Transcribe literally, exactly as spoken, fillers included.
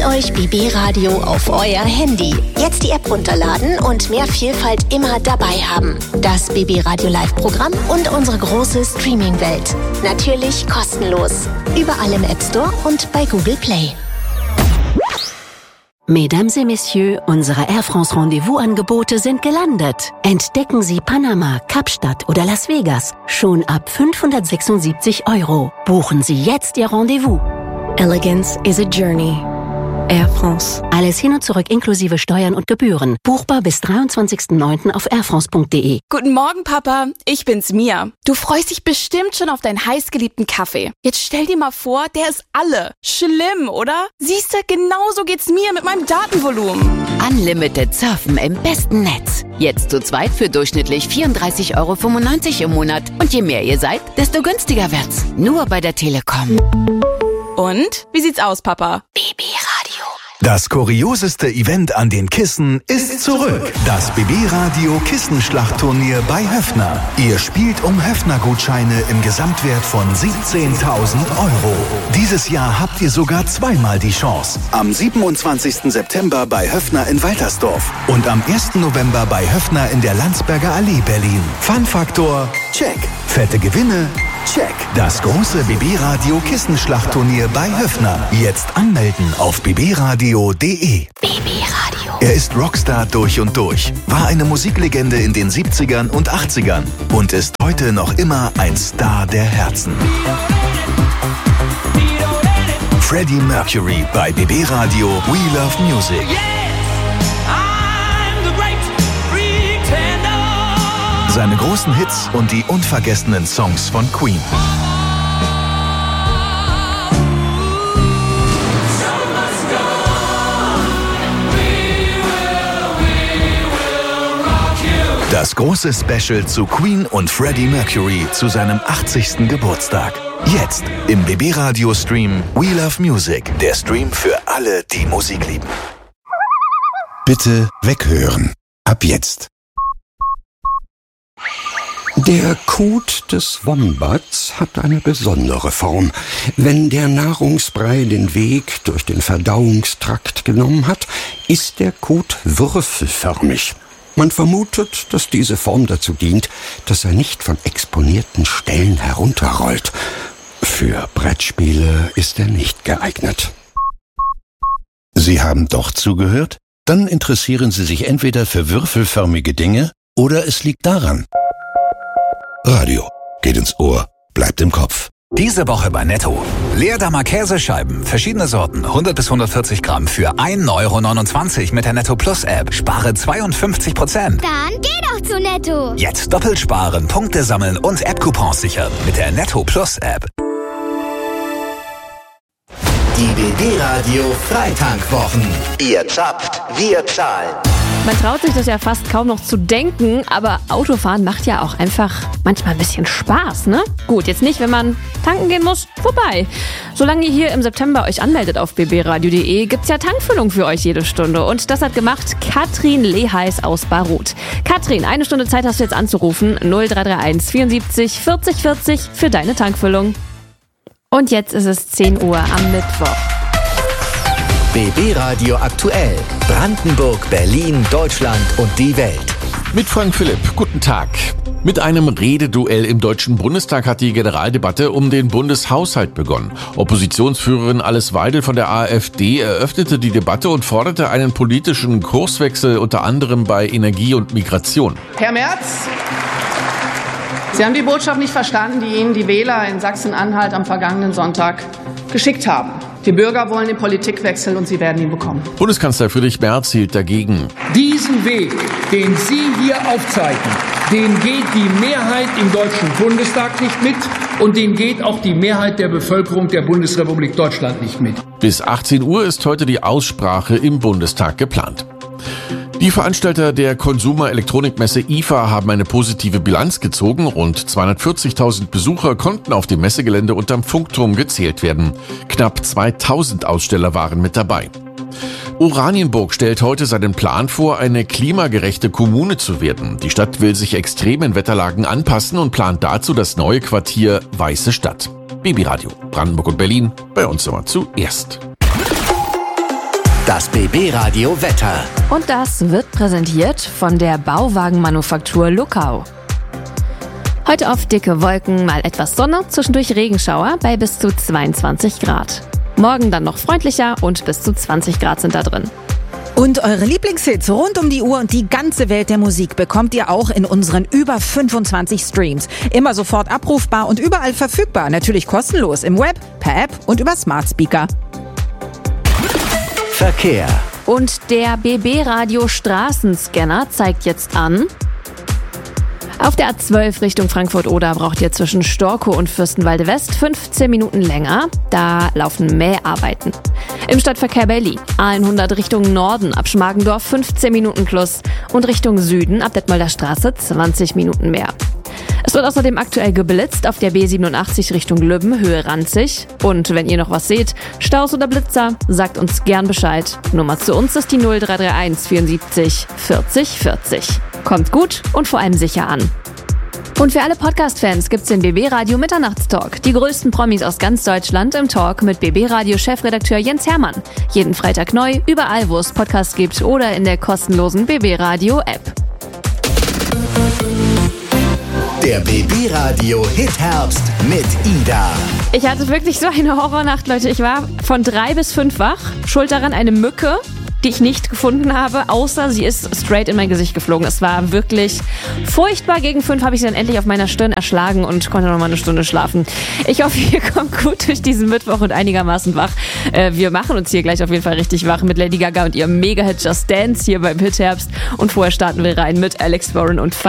euch B B Radio auf euer Handy. Jetzt die App runterladen und mehr Vielfalt immer dabei haben. Das B B Radio Live-Programm und unsere große Streaming-Welt. Natürlich kostenlos. Überall im App Store und bei Google Play. Mesdames et Messieurs, unsere Air France Rendezvous-Angebote sind gelandet. Entdecken Sie Panama, Kapstadt oder Las Vegas schon ab fünfhundertsechsundsiebzig Euro. Buchen Sie jetzt Ihr Rendezvous. Elegance is a journey. Air France. Alles hin und zurück inklusive Steuern und Gebühren. Buchbar bis dreiundzwanzigsten neunten auf airfrance punkt de. Guten Morgen, Papa. Ich bin's, Mia. Du freust dich bestimmt schon auf deinen heißgeliebten Kaffee. Jetzt stell dir mal vor, der ist alle. Schlimm, oder? Siehst du, genauso geht's mir mit meinem Datenvolumen. Unlimited Surfen im besten Netz. Jetzt zu zweit für durchschnittlich vierunddreißig Euro fünfundneunzig im Monat. Und je mehr ihr seid, desto günstiger wird's. Nur bei der Telekom. Und? Wie sieht's aus, Papa? B B Radio. Das kurioseste Event an den Kissen ist zurück. Das B B Radio Kissenschlachtturnier bei Höffner. Ihr spielt um Höffner-Gutscheine im Gesamtwert von siebzehntausend Euro. Dieses Jahr habt ihr sogar zweimal die Chance. Am siebenundzwanzigsten September bei Höffner in Waltersdorf und am ersten November bei Höffner in der Landsberger Allee, Berlin. Fun-Faktor, check. Fette Gewinne, check. Das große B B Radio Kissenschlachtturnier bei Höffner. Jetzt anmelden auf b b radio punkt de. B B Radio. Er ist Rockstar durch und durch, war eine Musiklegende in den siebzigern und achtzigern und ist heute noch immer ein Star der Herzen. Freddie Mercury bei B B Radio We Love Music. Seine großen Hits und die unvergessenen Songs von Queen. Das große Special zu Queen und Freddie Mercury zu seinem achtzigsten Geburtstag. Jetzt im B B Radio Stream We Love Music. Der Stream für alle, die Musik lieben. Bitte weghören. Ab jetzt. Der Kot des Wombats hat eine besondere Form. Wenn der Nahrungsbrei den Weg durch den Verdauungstrakt genommen hat, ist der Kot würfelförmig. Man vermutet, dass diese Form dazu dient, dass er nicht von exponierten Stellen herunterrollt. Für Brettspiele ist er nicht geeignet. Sie haben doch zugehört? Dann interessieren Sie sich entweder für würfelförmige Dinge oder es liegt daran. Radio geht ins Ohr, bleibt im Kopf. Diese Woche bei Netto. Leerdammer Käsescheiben, verschiedene Sorten, hundert bis hundertvierzig Gramm für ein Euro neunundzwanzig mit der Netto Plus App. Spare zweiundfünfzig Prozent. Dann geh doch zu Netto. Jetzt doppelt sparen, Punkte sammeln und App-Coupons sichern mit der Netto Plus App. Die B B Radio Freitankwochen. Ihr zapft, wir zahlen. Man traut sich das ja fast kaum noch zu denken, aber Autofahren macht ja auch einfach manchmal ein bisschen Spaß, ne? Gut, jetzt nicht, wenn man tanken gehen muss, vorbei. Solange ihr hier im September euch anmeldet auf b b radio punkt de, gibt's ja Tankfüllung für euch jede Stunde. Und das hat gemacht Katrin Leheis aus Baruth. Katrin, eine Stunde Zeit hast du jetzt anzurufen. null drei drei eins vierundsiebzig vierzig vierzig für deine Tankfüllung. Und jetzt ist es zehn Uhr am Mittwoch. B B Radio aktuell. Brandenburg, Berlin, Deutschland und die Welt. Mit Frank Philipp, guten Tag. Mit einem Rededuell im Deutschen Bundestag hat die Generaldebatte um den Bundeshaushalt begonnen. Oppositionsführerin Alice Weidel von der AfD eröffnete die Debatte und forderte einen politischen Kurswechsel, unter anderem bei Energie und Migration. Herr Merz, Sie haben die Botschaft nicht verstanden, die Ihnen die Wähler in Sachsen-Anhalt am vergangenen Sonntag geschickt haben. Die Bürger wollen den Politikwechsel und sie werden ihn bekommen. Bundeskanzler Friedrich Merz hielt dagegen. Diesen Weg, den Sie hier aufzeigen, den geht die Mehrheit im Deutschen Bundestag nicht mit und den geht auch die Mehrheit der Bevölkerung der Bundesrepublik Deutschland nicht mit. Bis achtzehn Uhr ist heute die Aussprache im Bundestag geplant. Die Veranstalter der Consumer Elektronikmesse I F A haben eine positive Bilanz gezogen. Rund zweihundertvierzigtausend Besucher konnten auf dem Messegelände unterm Funkturm gezählt werden. Knapp zweitausend Aussteller waren mit dabei. Oranienburg stellt heute seinen Plan vor, eine klimagerechte Kommune zu werden. Die Stadt will sich extremen Wetterlagen anpassen und plant dazu das neue Quartier Weiße Stadt. B B Radio, Brandenburg und Berlin, bei uns immer zuerst. Das B B-Radio Wetter. Und das wird präsentiert von der Bauwagenmanufaktur Luckau. Heute oft dicke Wolken, mal etwas Sonne, zwischendurch Regenschauer bei bis zu zweiundzwanzig Grad. Morgen dann noch freundlicher und bis zu zwanzig Grad sind da drin. Und eure Lieblingshits rund um die Uhr und die ganze Welt der Musik bekommt ihr auch in unseren über fünfundzwanzig Streams. Immer sofort abrufbar und überall verfügbar. Natürlich kostenlos im Web, per App und über Smart Speaker. Verkehr. Und der B B-Radio Straßenscanner zeigt jetzt an: Auf der A zwölf Richtung Frankfurt-Oder braucht ihr zwischen Storkow und Fürstenwalde West fünfzehn Minuten länger. Da laufen Mäharbeiten. Im Stadtverkehr Berlin A hundert Richtung Norden ab Schmargendorf fünfzehn Minuten plus und Richtung Süden ab Detmolder Straße zwanzig Minuten mehr. Es wird außerdem aktuell geblitzt auf der B siebenundachtzig Richtung Lübben, Höhe Ranzig. Und wenn ihr noch was seht, Staus oder Blitzer, sagt uns gern Bescheid. Nummer zu uns ist die null drei drei eins vierundsiebzig vierzig vierzig. Kommt gut und vor allem sicher an. Und für alle Podcast-Fans gibt's den B B-Radio Mitternachtstalk. Die größten Promis aus ganz Deutschland im Talk mit B B-Radio-Chefredakteur Jens Hermann. Jeden Freitag neu, überall wo es Podcasts gibt oder in der kostenlosen B B-Radio-App. Der B B-Radio Hit-Herbst mit Ida. Ich hatte wirklich so eine Horrornacht, Leute. Ich war von drei bis fünf wach. Schuld daran eine Mücke, die ich nicht gefunden habe, außer sie ist straight in mein Gesicht geflogen. Es war wirklich furchtbar. Gegen fünf habe ich sie dann endlich auf meiner Stirn erschlagen und konnte noch mal eine Stunde schlafen. Ich hoffe, ihr kommt gut durch diesen Mittwoch und einigermaßen wach. Äh, wir machen uns hier gleich auf jeden Fall richtig wach mit Lady Gaga und ihrem Mega-Hit Just Dance hier beim Hit-Herbst. Und vorher starten wir rein mit Alex Warren und